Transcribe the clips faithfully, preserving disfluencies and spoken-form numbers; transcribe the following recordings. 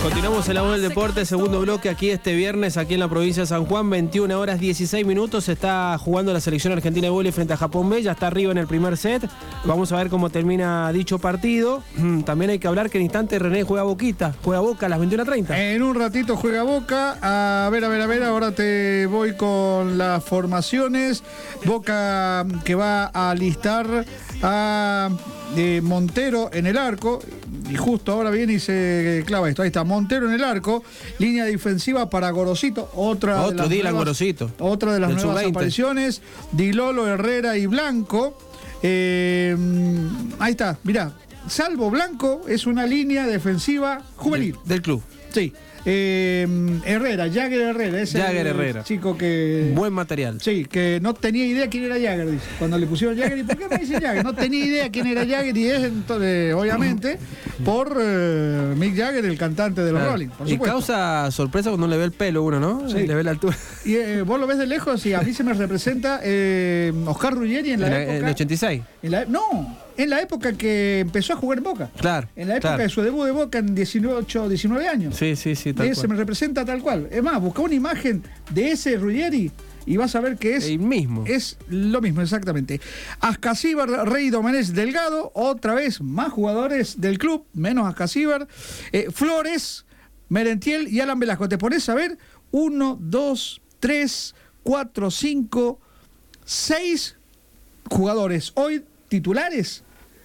Continuamos en la voz del deporte, segundo bloque aquí este viernes, aquí en la provincia de San Juan, veintiuna horas dieciséis minutos, se está jugando la selección argentina de vóley frente a Japón B, ya está arriba en el primer set, vamos a ver cómo termina dicho partido. También hay que hablar que en instante René juega Boquita, juega Boca a las veintiuna treinta. En un ratito juega Boca, a ver, a ver, a ver, ahora te voy con las formaciones. Boca que va a alistar a eh, Montero en el arco. Y justo ahora viene y se clava esto. Ahí está, Montero en el arco. Línea defensiva para Gorosito. Otra Otro de las Dylan nuevas, Gorosito. Otra de las del nuevas sub veinte. apariciones. Dilolo, Herrera y Blanco. Eh, ahí está, mirá. Salvo Blanco, es una línea defensiva juvenil. Del, del club. Sí. Eh, Herrera, Jagger Herrera. Ese Jagger el Herrera. Chico que... Buen material. Sí, que no tenía idea quién era Jagger, dice. Cuando le pusieron Jagger, ¿y por qué me dice Jagger? No tenía idea quién era Jagger y es, entonces, obviamente, por uh, Mick Jagger, el cantante de los Claro. Rolling, por y supuesto. causa sorpresa cuando le ve el pelo uno, ¿no? Sí. Le ve la altura. Y eh, vos lo ves de lejos y a mí se me representa eh, Oscar Ruggeri en la En la- época... en el ochenta y seis. En la, no, en la época que empezó a jugar en Boca. Claro. En la época claro. de su debut de Boca en dieciocho, diecinueve años. Sí, sí, sí. Tal Ese cual. me representa tal cual. Es más, busca una imagen de ese Ruggeri y vas a ver que es El mismo. Es lo mismo, exactamente. Ascasíbar, Rey Domenech, Delgado, otra vez más jugadores del club, menos Ascasíbar. Eh, Flores, Merentiel y Alan Velasco. Te pones a ver, uno, dos, tres, cuatro, cinco, seis jugadores hoy titulares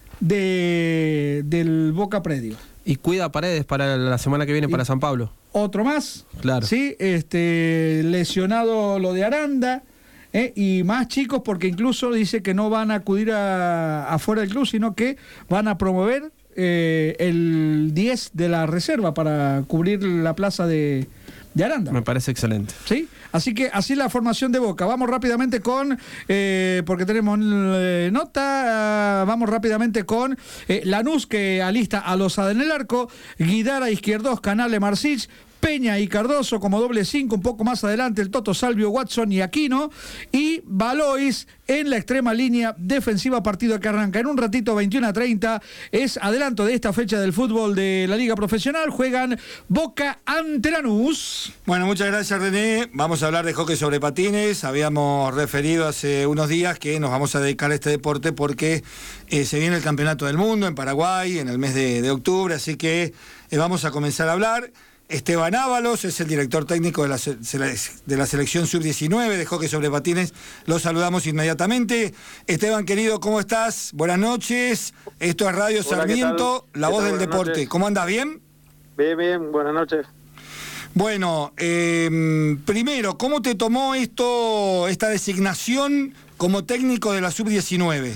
de, del Boca Predio. Y cuida Paredes para la semana que viene Y- para San Pablo. Otro más, Claro. sí, este, lesionado lo de Aranda, eh, y más chicos porque incluso dice que no van a acudir a, afuera del club, sino que van a promover eh, el diez de la reserva para cubrir la plaza de, de Aranda. Me parece excelente. ¿Sí? Así que así la formación de Boca. Vamos rápidamente con, eh, porque tenemos eh, nota, ah, vamos rápidamente con eh, Lanús, que alista a Lozada en el arco, Guidara, Izquierdos, Canale, Marcich, Peña y Cardoso como doble cinco, un poco más adelante el Toto, Salvio, Watson y Aquino, y Valois en la extrema línea defensiva, partido que arranca en un ratito, veintiuna a treinta, es adelanto de esta fecha del fútbol de la Liga Profesional, juegan Boca ante Lanús. Bueno, muchas gracias, René. Vamos a hablar de hockey sobre patines. Habíamos referido hace unos días que nos vamos a dedicar a este deporte porque eh, se viene el Campeonato del Mundo en Paraguay en el mes de, de octubre, así que eh, vamos a comenzar a hablar. Esteban Ábalos es el director técnico de la, de la selección sub diecinueve de hockey sobre patines. Lo saludamos inmediatamente. Esteban, querido, ¿cómo estás? Buenas noches. Esto es Radio Hola, Sarmiento, ¿qué tal? la ¿Qué voz tal? del Buenas deporte. noches. ¿Cómo andas? ¿Bien? Bien, bien, buenas noches. Bueno, eh, primero, ¿cómo te tomó esto, esta designación como técnico de la sub diecinueve?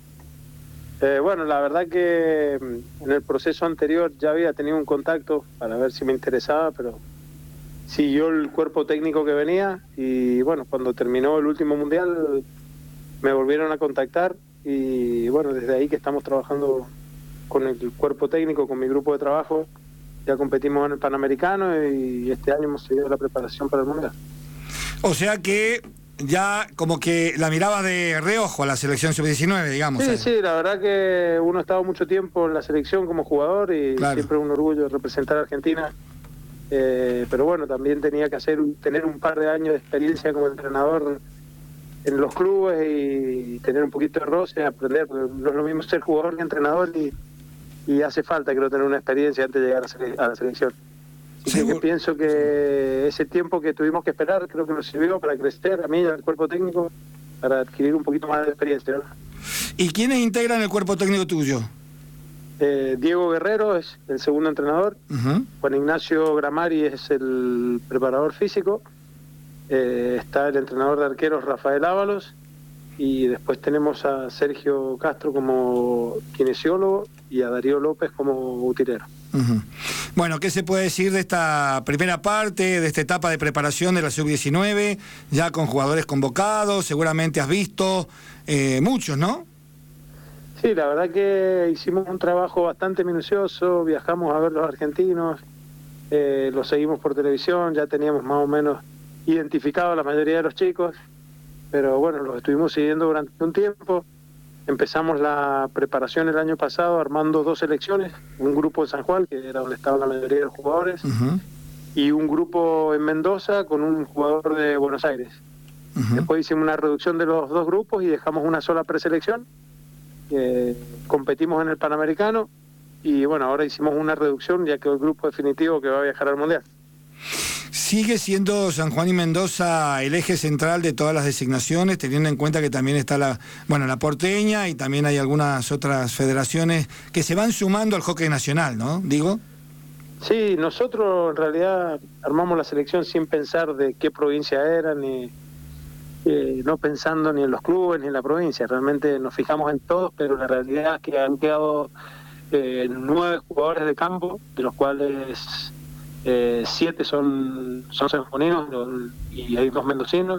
Eh, bueno, la verdad que mm, en el proceso anterior ya había tenido un contacto para ver si me interesaba, pero siguió el cuerpo técnico que venía y bueno, cuando terminó el último mundial me volvieron a contactar y bueno, desde ahí que estamos trabajando con el cuerpo técnico, con mi grupo de trabajo. Ya competimos en el Panamericano y este año hemos seguido la preparación para el mundial. O sea que ya como que la mirabas de reojo a la selección sub diecinueve, digamos. Sí, ¿eh? sí, la verdad que uno ha estado mucho tiempo en la selección como jugador y Claro. siempre es un orgullo representar a Argentina. Eh, pero bueno, también tenía que hacer un- tener un par de años de experiencia como entrenador en los clubes y tener un poquito de roce, aprender. No es lo mismo ser jugador que entrenador y, y hace falta, creo, tener una experiencia antes de llegar a, sele- a la selección. Así que Seguro. pienso que ese tiempo que tuvimos que esperar creo que nos sirvió para crecer a mí y al cuerpo técnico para adquirir un poquito más de experiencia, ¿no? ¿Y quiénes integran el cuerpo técnico tuyo? Eh, Diego Guerrero es el segundo entrenador, Uh-huh. Juan Ignacio Gramari es el preparador físico, eh, está el entrenador de arqueros Rafael Ábalos y después tenemos a Sergio Castro como kinesiólogo y a Darío López como utilero. Uh-huh. Bueno, ¿qué se puede decir de esta primera parte, de esta etapa de preparación de la sub diecinueve, ya con jugadores convocados? Seguramente has visto eh, muchos, ¿no? Sí, la verdad que hicimos un trabajo bastante minucioso, viajamos a ver los argentinos, eh, los seguimos por televisión, ya teníamos más o menos identificado a la mayoría de los chicos, pero bueno, los estuvimos siguiendo durante un tiempo empezamos la preparación el año pasado armando dos selecciones, un grupo en San Juan, que era donde estaban la mayoría de los jugadores, uh-huh. y un grupo en Mendoza con un jugador de Buenos Aires. Uh-huh. Después hicimos una reducción de los dos grupos y dejamos una sola preselección. Eh, competimos en el Panamericano y bueno, ahora hicimos una reducción, ya que el grupo definitivo que va a viajar al Mundial. ¿Sigue siendo San Juan y Mendoza el eje central de todas las designaciones, teniendo en cuenta que también está la, bueno, la porteña y también hay algunas otras federaciones que se van sumando al hockey nacional, ¿no? Digo. Sí, nosotros en realidad armamos la selección sin pensar de qué provincia era, ni eh, no pensando ni en los clubes ni en la provincia. Realmente nos fijamos en todos, pero la realidad es que han quedado eh, nueve jugadores de campo, de los cuales Eh, siete son son sanjuaninos y hay dos mendocinos,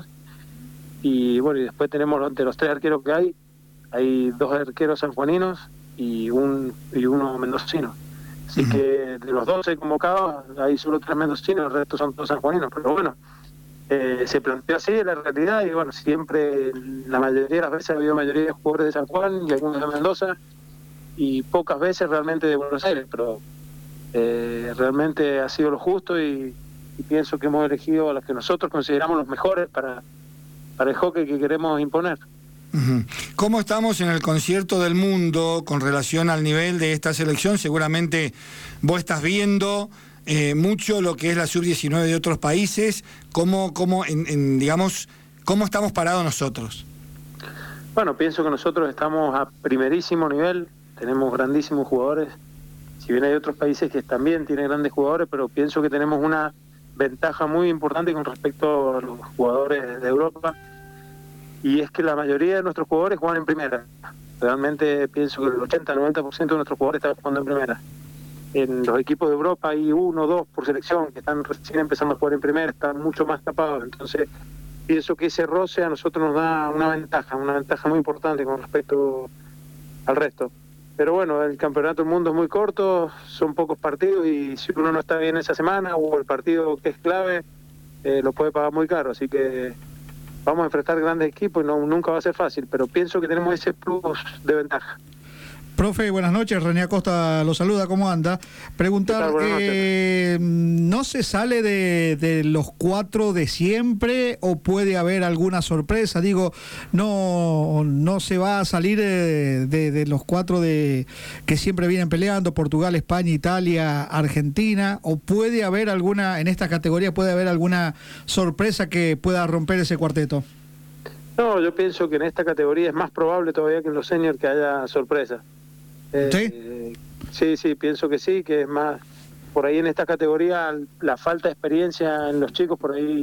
y bueno, y después tenemos de los tres arqueros que hay hay dos arqueros sanjuaninos y un y uno mendocino, así uh-huh. que de los doce convocados hay solo tres mendocinos, el resto son todos sanjuaninos, pero bueno, eh, se planteó así la realidad, y bueno, siempre la mayoría de las veces ha habido mayoría de jugadores de San Juan y algunos de Mendoza, y pocas veces realmente de Buenos Aires, pero Eh, realmente ha sido lo justo, y, y pienso que hemos elegido a los que nosotros consideramos los mejores para, para el hockey que queremos imponer. Uh-huh. ¿Cómo estamos en el concierto del mundo con relación al nivel de esta selección? Seguramente vos estás viendo eh, mucho lo que es la sub diecinueve de otros países. ¿Cómo, cómo, en, en, digamos, cómo estamos parados nosotros? Bueno, pienso que nosotros estamos a primerísimo nivel, tenemos grandísimos jugadores. Si bien hay otros países que también tienen grandes jugadores, pero pienso que tenemos una ventaja muy importante con respecto a los jugadores de Europa, y es que la mayoría de nuestros jugadores juegan en primera. Realmente pienso que el ochenta al noventa por ciento de nuestros jugadores están jugando en primera. En los equipos de Europa hay uno o dos por selección que están recién empezando a jugar en primera, están mucho más tapados. Entonces pienso que ese roce a nosotros nos da una ventaja, una ventaja muy importante con respecto al resto. Pero bueno, el campeonato del mundo es muy corto, son pocos partidos, y si uno no está bien esa semana o el partido que es clave, eh, lo puede pagar muy caro. Así que vamos a enfrentar grandes equipos y no, nunca va a ser fácil, pero pienso que tenemos ese plus de ventaja. Profe, buenas noches, René Acosta lo saluda, ¿cómo anda? Preguntar, eh, ¿no se sale de, de los cuatro de siempre o puede haber alguna sorpresa? Digo, no no se va a salir de, de, de los cuatro de que siempre vienen peleando, Portugal, España, Italia, Argentina, o puede haber alguna, en esta categoría, puede haber alguna sorpresa que pueda romper ese cuarteto. No, yo pienso que en esta categoría es más probable todavía que en los seniors que haya sorpresa. Eh, ¿Sí? Sí, sí, pienso que sí, que es más, por ahí en esta categoría la falta de experiencia en los chicos por ahí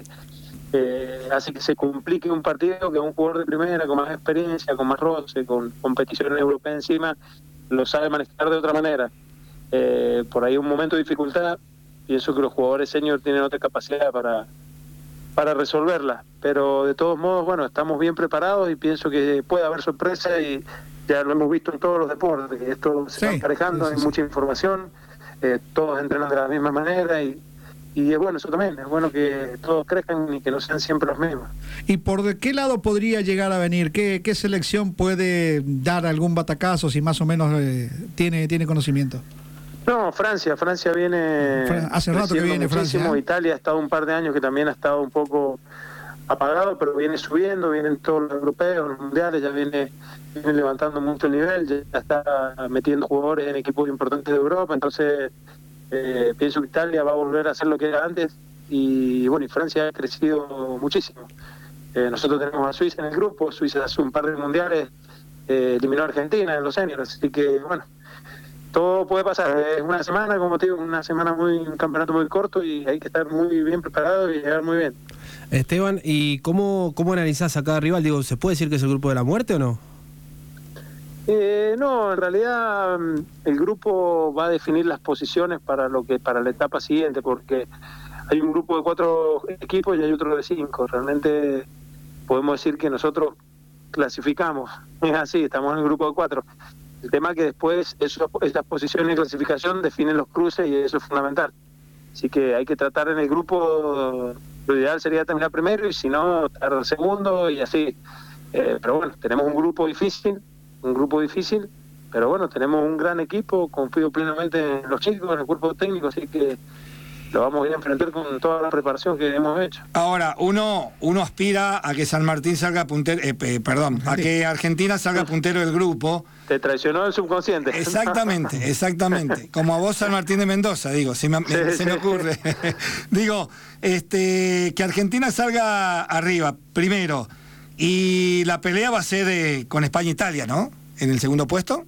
eh, hace que se complique un partido, que un jugador de primera con más experiencia, con más roce, con competición europea encima, lo sabe manejar de otra manera. Eh, por ahí un momento de dificultad, pienso que los jugadores senior tienen otra capacidad para, para resolverla, pero de todos modos, bueno, estamos bien preparados y pienso que puede haber sorpresa, y ya lo hemos visto en todos los deportes, que esto se sí, va emparejando, sí, sí, hay sí. mucha información, eh, todos entrenan de la misma manera, y, y es bueno eso también, es bueno que todos crezcan y que no sean siempre los mismos. ¿Y por de qué lado podría llegar a venir? ¿Qué, qué selección puede dar algún batacazo, si más o menos eh, tiene, tiene conocimiento? No, Francia, Francia viene... Hace rato que viene muchísimo. Francia. ¿eh? Italia ha estado un par de años que también ha estado un poco apagado, pero viene subiendo, vienen todos los europeos, los mundiales, ya viene, viene levantando mucho el nivel, ya está metiendo jugadores en equipos importantes de Europa, entonces eh, pienso que Italia va a volver a hacer lo que era antes, y bueno, y Francia ha crecido muchísimo. Eh, nosotros tenemos a Suiza en el grupo, Suiza hace un par de mundiales eh, eliminó a Argentina en los seniors, así que bueno, todo puede pasar. Es una semana, como te digo, una semana muy, un campeonato muy corto, y hay que estar muy bien preparado y llegar muy bien. Esteban, ¿y cómo, cómo analizás a cada rival? Digo, ¿se puede decir que es el grupo de la muerte o no? Eh, no, en realidad el grupo va a definir las posiciones para lo que para la etapa siguiente, porque hay un grupo de cuatro equipos y hay otro de cinco. Realmente podemos decir que nosotros clasificamos, es así, estamos en el grupo de cuatro. El tema es que después eso, esas posiciones de clasificación definen los cruces, y eso es fundamental. Así que hay que tratar en el grupo, lo ideal sería terminar primero, y si no, estar segundo, y así. Eh, pero bueno, tenemos un grupo difícil, un grupo difícil, pero bueno, tenemos un gran equipo, confío plenamente en los chicos, en el cuerpo técnico, así que lo vamos a ir a enfrentar con toda la preparación que hemos hecho. Ahora, uno uno aspira a que San Martín salga puntero, eh, eh, perdón, a que Argentina salga puntero del grupo. Te traicionó el subconsciente. Exactamente, exactamente. Como a vos, San Martín de Mendoza, digo, si me, me, Sí, se sí. me ocurre. Digo, este, que Argentina salga arriba, primero, y la pelea va a ser eh, con España e Italia, ¿no? En el segundo puesto.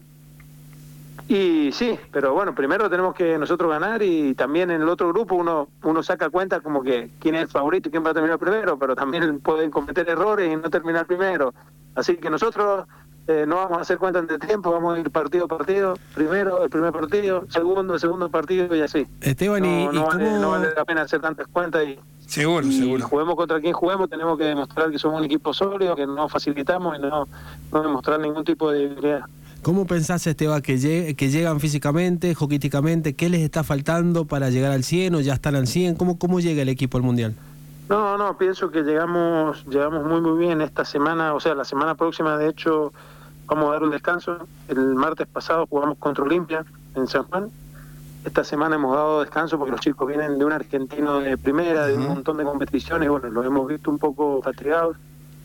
Y sí, pero bueno, primero tenemos que nosotros ganar y también en el otro grupo uno uno saca cuenta como que quién es el favorito y quién va a terminar primero, pero también pueden cometer errores y no terminar primero. Así que nosotros eh, no vamos a hacer cuenta de tiempo, vamos a ir partido a partido, primero el primer partido, segundo el segundo partido y así. Esteban, no, ¿y, no, y vale, cómo...? no vale la pena hacer tantas cuentas y, Seguro, y seguro. juguemos contra quien juguemos, tenemos que demostrar que somos un equipo sólido, que no facilitamos y no, no demostrar ningún tipo de debilidad. ¿Cómo pensás, Esteban, que, lleg que llegan físicamente, joquísticamente? ¿Qué les está faltando para llegar al cien o ya están al cien? ¿Cómo, cómo llega el equipo al Mundial? No, no, pienso que llegamos llegamos muy muy bien esta semana, o sea, la semana próxima de hecho vamos a dar un descanso. El martes pasado jugamos contra Olimpia en San Juan. Esta semana hemos dado descanso porque los chicos vienen de un argentino de primera, de un montón de competiciones, bueno, los hemos visto un poco fatigados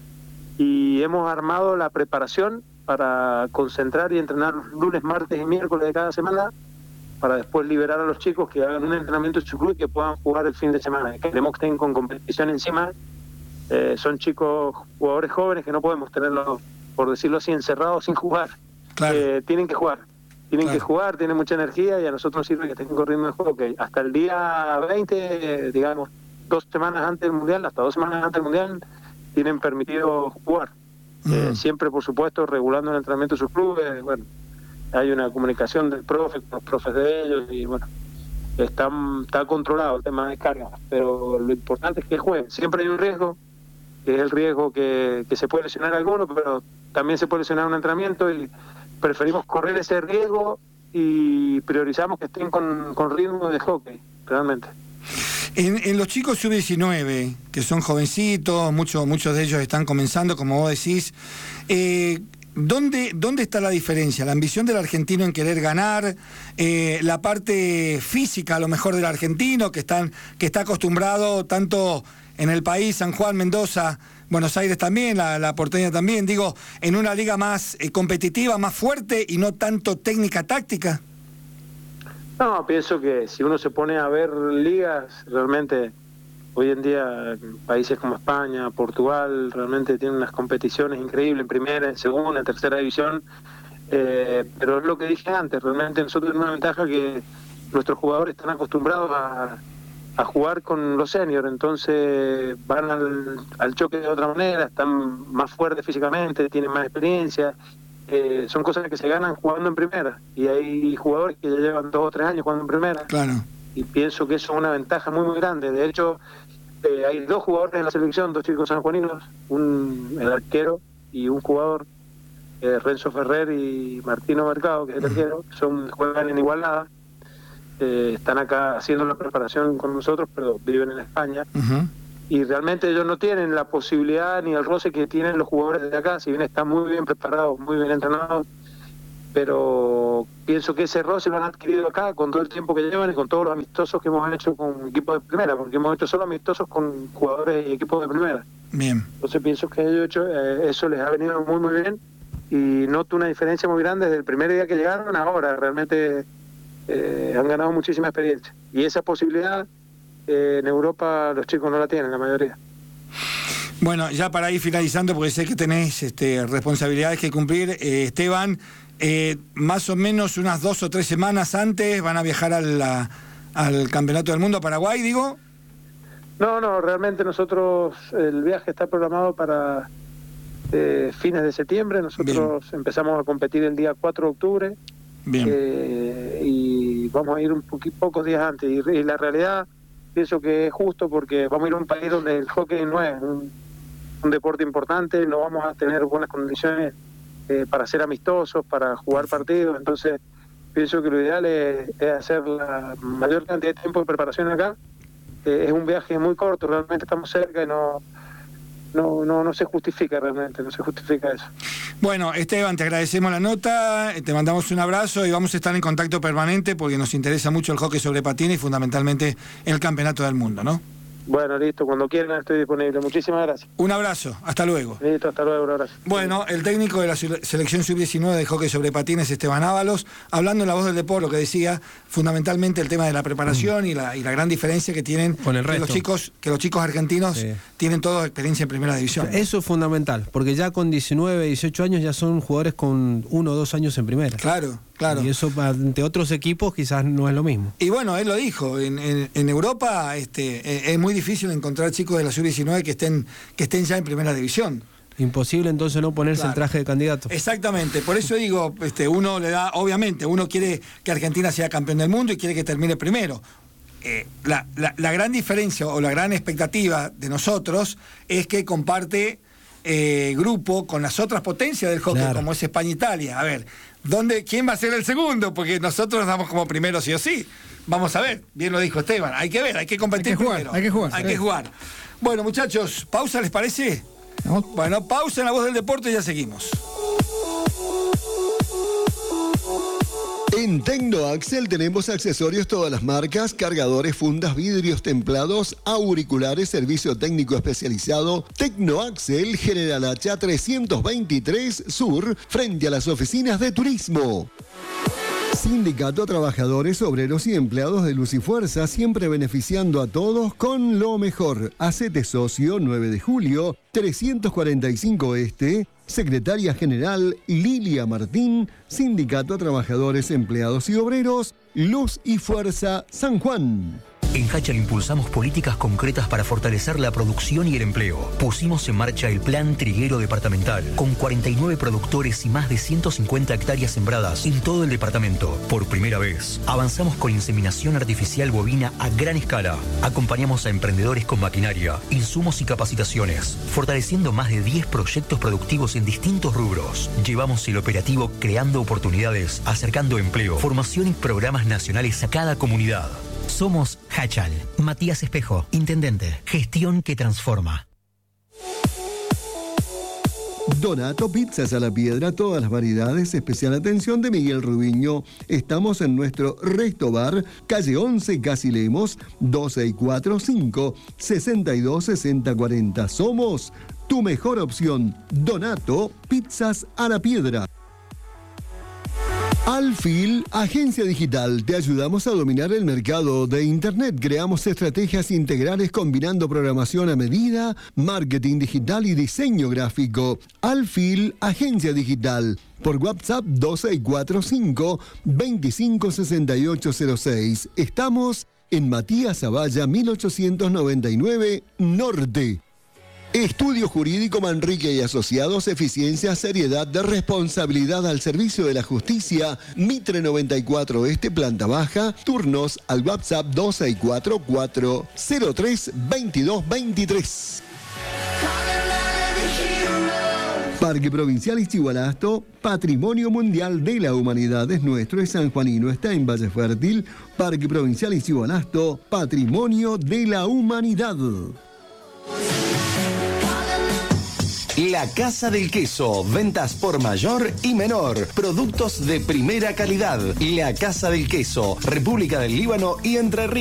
y hemos armado la preparación para concentrar y entrenar lunes, martes y miércoles de cada semana para después liberar a los chicos que hagan un entrenamiento en su club y que puedan jugar el fin de semana. Queremos que estén con competición encima. Eh, son chicos, jugadores jóvenes que no podemos tenerlos, por decirlo así, encerrados sin jugar. Claro. Eh, tienen que jugar. Tienen Claro. que jugar, tienen mucha energía y a nosotros nos sirve que estén corriendo el juego. Que hasta el día veinte, eh, digamos, dos semanas antes del Mundial, hasta dos semanas antes del Mundial, tienen permitido jugar. Eh, Mm. siempre, por supuesto, regulando el entrenamiento de sus clubes. Bueno, hay una comunicación del profe con los profes de ellos y bueno, está, está controlado el tema de carga, pero lo importante es que jueguen. Siempre hay un riesgo, que es el riesgo que, que se puede lesionar alguno, pero también se puede lesionar un entrenamiento y preferimos correr ese riesgo y priorizamos que estén con, con ritmo de hockey, realmente. En, en los chicos sub diecinueve, que son jovencitos, muchos muchos de ellos están comenzando, como vos decís, eh, ¿dónde, ¿dónde está la diferencia? ¿La ambición del argentino en querer ganar? Eh, ¿La parte física, a lo mejor, del argentino, que, están, que está acostumbrado tanto en el país, San Juan, Mendoza, Buenos Aires también, la, la porteña también, digo, en una liga más eh, competitiva, más fuerte y no tanto técnica-táctica? No, pienso que si uno se pone a ver ligas, realmente hoy en día países como España, Portugal, realmente tienen unas competiciones increíbles en primera, en segunda, en tercera división, eh, pero es lo que dije antes, realmente nosotros tenemos una ventaja que nuestros jugadores están acostumbrados a, a jugar con los seniors, entonces van al, al choque de otra manera, están más fuertes físicamente, tienen más experiencia. Eh, son cosas que se ganan jugando en primera y hay jugadores que ya llevan dos o tres años jugando en primera. Claro. Y pienso que eso es una ventaja muy muy grande. De hecho, eh, hay dos jugadores en la selección, dos chicos sanjuaninos, un el arquero y un jugador, eh, Renzo Ferrer y Martino Mercado, que es el arquero, son juegan en Igualada, eh, están acá haciendo la preparación con nosotros, pero viven en España. Uh-huh. Y realmente ellos no tienen la posibilidad ni el roce que tienen los jugadores de acá, si bien están muy bien preparados, muy bien entrenados, pero pienso que ese roce lo han adquirido acá con todo el tiempo que llevan y con todos los amistosos que hemos hecho con equipos de primera, porque hemos hecho solo amistosos con jugadores y equipos de primera. Bien. Entonces pienso que ellos hecho, eh, eso les ha venido muy muy bien y noto una diferencia muy grande desde el primer día que llegaron a ahora. Realmente eh, han ganado muchísima experiencia y esa posibilidad eh, en Europa los chicos no la tienen, la mayoría. Bueno, ya para ir finalizando, porque sé que tenés este, responsabilidades que cumplir, eh, Esteban, eh, más o menos unas dos o tres semanas antes van a viajar al, la, al Campeonato del Mundo a Paraguay, digo. No, no, realmente nosotros, el viaje está programado para eh, fines de septiembre. Nosotros Bien. empezamos a competir el día cuatro de octubre. Bien. Eh, y vamos a ir un poqu- pocos días antes. Y, y la realidad, pienso que es justo porque vamos a ir a un país donde el hockey no es un, un deporte importante, no vamos a tener buenas condiciones eh, para ser amistosos, para jugar partidos. Entonces, pienso que lo ideal es, es hacer la mayor cantidad de tiempo de preparación acá. Eh, es un viaje muy corto, realmente estamos cerca y no no, no, no se justifica realmente, no se justifica eso. Bueno, Esteban, te agradecemos la nota, te mandamos un abrazo y vamos a estar en contacto permanente porque nos interesa mucho el hockey sobre patines y fundamentalmente el campeonato del mundo, ¿no? Bueno, listo, cuando quieran estoy disponible. Muchísimas gracias. Un abrazo, hasta luego. Listo, hasta luego, un abrazo. Bueno, el técnico de la selección sub diecinueve de hockey sobre patines, Esteban Ábalos, hablando en La Voz del Deporte, lo que decía, fundamentalmente el tema de la preparación mm. y, la, y la gran diferencia que tienen con el que resto. los chicos, que los chicos argentinos sí. tienen toda experiencia en primera división. Eso es fundamental, porque ya con diecinueve, dieciocho años ya son jugadores con uno o dos años en primera. Claro. Claro. Y eso ante otros equipos quizás no es lo mismo. Y bueno, él lo dijo, en, en, en Europa este, es muy difícil encontrar chicos de la sub diecinueve que estén, que estén ya en primera división. Imposible entonces no ponerse claro. el traje de candidato. Exactamente, por eso digo, este, uno le da, obviamente, uno quiere que Argentina sea campeón del mundo y quiere que termine primero. Eh, la, la, la gran diferencia o la gran expectativa de nosotros es que comparte eh, grupo con las otras potencias del hockey, claro. como es España e Italia. A ver, ¿dónde, ¿quién va a ser el segundo? Porque nosotros damos como primero sí o sí. Vamos a ver, bien lo dijo Esteban, hay que ver, hay que competir hay que jugar, primero. Hay que jugar. Hay que jugar. Bueno, muchachos, pausa, ¿les parece? No. Bueno, pausa en La Voz del Deporte y ya seguimos. En Tecnoaxel tenemos accesorios todas las marcas, cargadores, fundas, vidrios templados, auriculares, servicio técnico especializado. Tecnoaxel, General Hacha trescientos veintitrés Sur, frente a las oficinas de turismo. Sindicato Trabajadores, Obreros y Empleados de Luz y Fuerza, siempre beneficiando a todos con lo mejor. Hacete socio, nueve de julio, trescientos cuarenta y cinco Este, Secretaria General Lilia Martín, Sindicato Trabajadores, Empleados y Obreros, Luz y Fuerza, San Juan. En Hachal impulsamos políticas concretas para fortalecer la producción y el empleo. Pusimos en marcha el Plan Triguero Departamental, con cuarenta y nueve productores y más de ciento cincuenta hectáreas sembradas en todo el departamento. Por primera vez, avanzamos con inseminación artificial bovina a gran escala. Acompañamos a emprendedores con maquinaria, insumos y capacitaciones, fortaleciendo más de diez proyectos productivos en distintos rubros. Llevamos el operativo creando oportunidades, acercando empleo, formación y programas nacionales a cada comunidad. Somos Hachal. Matías Espejo, Intendente. Gestión que transforma. Donato Pizzas a la Piedra, todas las variedades, especial atención de Miguel Rubiño. Estamos en nuestro Resto Bar, calle once, Casi Lemos, dos seis cuatro cinco, seis dos seis cero cuatro cero. Somos tu mejor opción. Donato Pizzas a la Piedra. Alfil, agencia digital, te ayudamos a dominar el mercado de Internet. Creamos estrategias integrales combinando programación a medida, marketing digital y diseño gráfico. Alfil, agencia digital. Por WhatsApp dos seis cuatro cinco, veinticinco sesenta y ocho cero seis. Estamos en Matías Zavalla mil ochocientos noventa y nueve Norte. Estudio Jurídico Manrique y Asociados, eficiencia, seriedad, de responsabilidad al servicio de la justicia. Mitre noventa y cuatro Este, planta baja. Turnos al WhatsApp dos seis cuatro cuatro cero tres veintidós veintitrés. Parque Provincial Ixigualasto, Patrimonio Mundial de la Humanidad es nuestro, es sanjuanino, está en Valle Fértil. Parque Provincial Ixigualasto, Patrimonio de la Humanidad. La Casa del Queso, ventas por mayor y menor, productos de primera calidad. La Casa del Queso, República del Líbano y Entre Ríos.